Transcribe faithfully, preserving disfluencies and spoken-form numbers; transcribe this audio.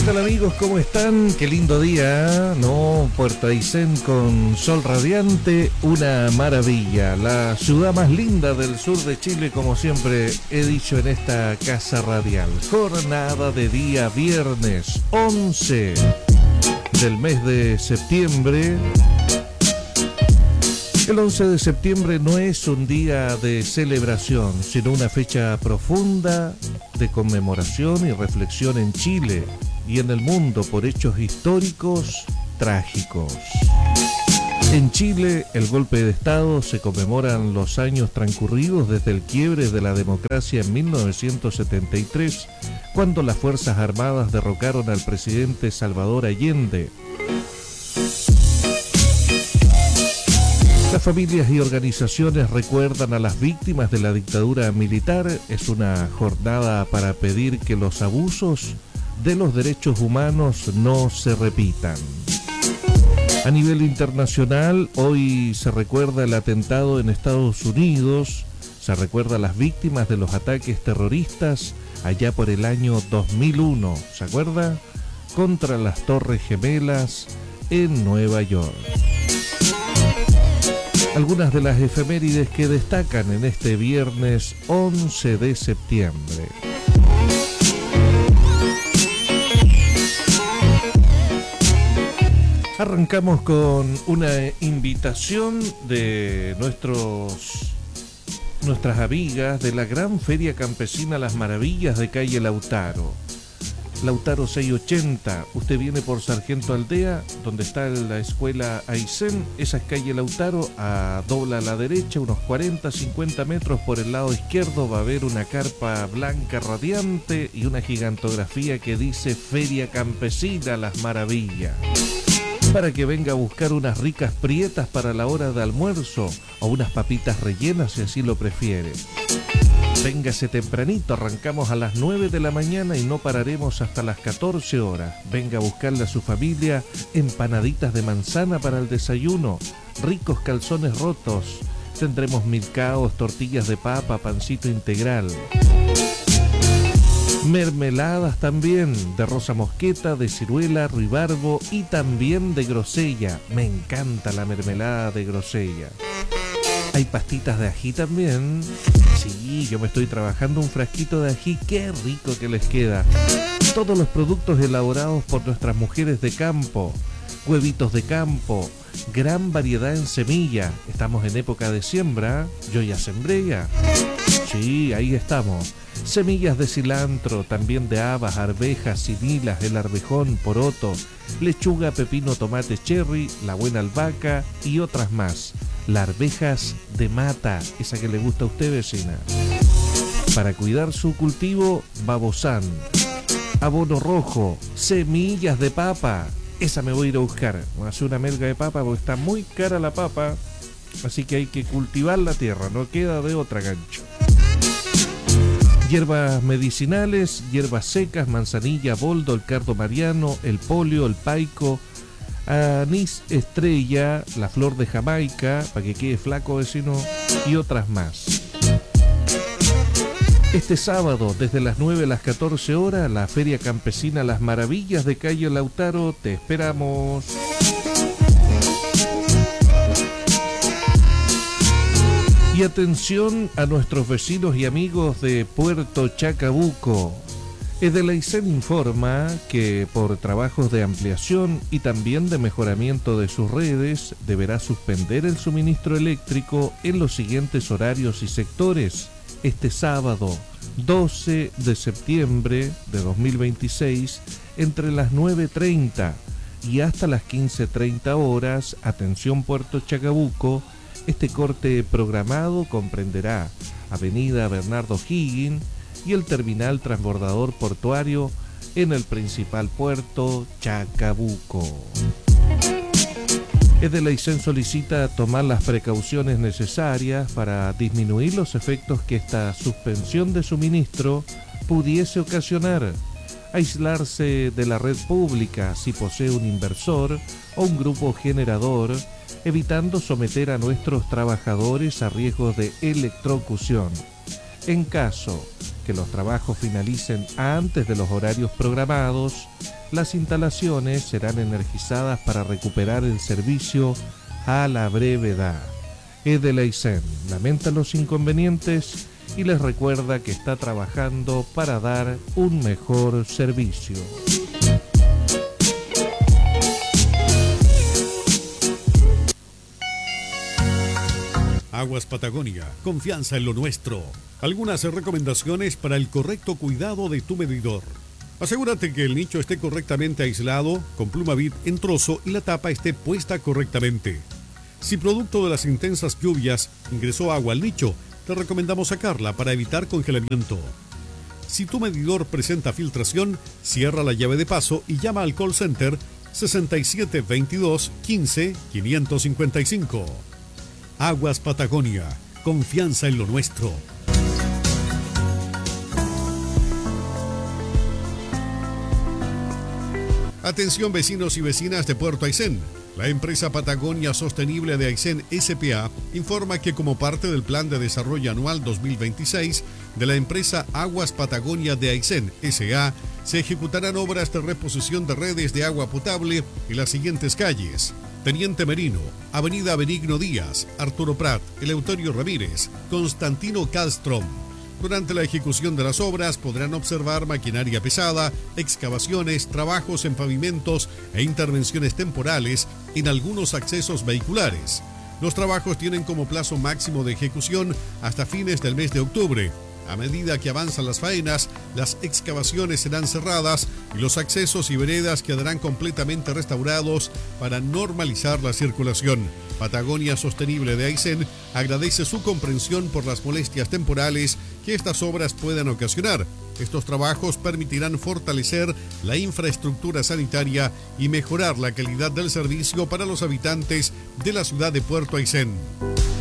tal amigos? ¿Cómo están? Qué lindo día, ¿eh? ¿No? Puerto Aysén con sol radiante, una maravilla. La ciudad más linda del sur de Chile, como siempre he dicho en esta casa radial. Jornada de día viernes once del mes de septiembre. El once de septiembre no es un día de celebración, sino una fecha profunda de conmemoración y reflexión en Chile y en el mundo por hechos históricos trágicos. En Chile, el golpe de Estado se conmemoran los años transcurridos desde el quiebre de la democracia en mil novecientos setenta y tres, cuando las Fuerzas Armadas derrocaron al presidente Salvador Allende. Las familias y organizaciones recuerdan a las víctimas de la dictadura militar. Es una jornada para pedir que los abusos de los derechos humanos no se repitan. A nivel internacional, hoy se recuerda el atentado en Estados Unidos, se recuerda a las víctimas de los ataques terroristas allá por el año dos mil uno, ¿se acuerda? Contra las Torres Gemelas en Nueva York. Algunas de las efemérides que destacan en este viernes once de septiembre. Arrancamos con una invitación de nuestros, nuestras amigas de la gran Feria Campesina Las Maravillas de calle Lautaro. Lautaro seiscientos ochenta, usted viene por Sargento Aldea, donde está la escuela Aysén, esa es calle Lautaro, a dobla a la derecha, unos cuarenta, cincuenta metros por el lado izquierdo va a haber una carpa blanca radiante y una gigantografía que dice Feria Campesina Las Maravillas, para que venga a buscar unas ricas prietas para la hora de almuerzo o unas papitas rellenas si así lo prefiere. Véngase tempranito, arrancamos a las nueve de la mañana y no pararemos hasta las catorce horas. Venga a buscarle a su familia empanaditas de manzana para el desayuno, ricos calzones rotos, tendremos milcaos, tortillas de papa, pancito integral. Mermeladas también, de rosa mosqueta, de ciruela, ruibarbo y también de grosella. Me encanta la mermelada de grosella. Hay pastitas de ají también. Sí, yo me estoy trabajando un frasquito de ají, qué rico que les queda. Todos los productos elaborados por nuestras mujeres de campo, huevitos de campo, gran variedad en semilla. Estamos en época de siembra, yo ya sembré ya. Sí, ahí estamos. Semillas de cilantro, también de habas, arvejas, cinilas, el arvejón, poroto, lechuga, pepino, tomate cherry, la buena albahaca y otras más. Las arvejas de mata, esa que le gusta a usted, vecina. Para cuidar su cultivo, babosán, abono rojo, semillas de papa. Esa me voy a ir a buscar. Voy a hacer una melga de papa porque está muy cara la papa, así que hay que cultivar la tierra, no queda de otra, gancho. Hierbas medicinales, hierbas secas, manzanilla, boldo, el cardo mariano, el polio, el paico, anís estrella, la flor de Jamaica, para que quede flaco vecino, y otras más. Este sábado, desde las nueve a las catorce horas, la Feria Campesina Las Maravillas de calle Lautaro, te esperamos. Y atención a nuestros vecinos y amigos de Puerto Chacabuco. Edelaicen informa que por trabajos de ampliación y también de mejoramiento de sus redes deberá suspender el suministro eléctrico en los siguientes horarios y sectores. Este sábado doce de septiembre de dos mil veintiséis entre las nueve treinta y hasta las quince treinta horas, atención Puerto Chacabuco. Este corte programado comprenderá Avenida Bernardo Higgins y el terminal transbordador portuario en el principal puerto Chacabuco. Edelaicen solicita tomar las precauciones necesarias para disminuir los efectos que esta suspensión de suministro pudiese ocasionar. Aislarse de la red pública si posee un inversor o un grupo generador, evitando someter a nuestros trabajadores a riesgos de electrocución. En caso que los trabajos finalicen antes de los horarios programados, Las instalaciones serán energizadas para recuperar el servicio a la brevedad. Edelaysen lamenta los inconvenientes y les recuerda que está trabajando para dar un mejor servicio. Aguas Patagonia, confianza en lo nuestro. Algunas recomendaciones para el correcto cuidado de tu medidor. Asegúrate que el nicho esté correctamente aislado, con Plumavit en trozo y la tapa esté puesta correctamente. Si producto de las intensas lluvias ingresó agua al nicho, te recomendamos sacarla para evitar congelamiento. Si tu medidor presenta filtración, cierra la llave de paso y llama al call center sesenta y siete veintidós quince quinientos cincuenta y cinco. Aguas Patagonia, confianza en lo nuestro. Atención vecinos y vecinas de Puerto Aysén. La empresa Patagonia Sostenible de Aysén S P A informa que como parte del Plan de Desarrollo Anual dos mil veintiséis de la empresa Aguas Patagonia de Aysén S A se ejecutarán obras de reposición de redes de agua potable en las siguientes calles: Teniente Merino, Avenida Benigno Díaz, Arturo Prat, Eleuterio Ramírez, Constantino Castrom. Durante la ejecución de las obras podrán observar maquinaria pesada, excavaciones, trabajos en pavimentos e intervenciones temporales en algunos accesos vehiculares. Los trabajos tienen como plazo máximo de ejecución hasta fines del mes de octubre. A medida que avanzan las faenas, las excavaciones serán cerradas y los accesos y veredas quedarán completamente restaurados para normalizar la circulación. Patagonia Sostenible de Aysén agradece su comprensión por las molestias temporales que estas obras puedan ocasionar. Estos trabajos permitirán fortalecer la infraestructura sanitaria y mejorar la calidad del servicio para los habitantes de la ciudad de Puerto Aysén.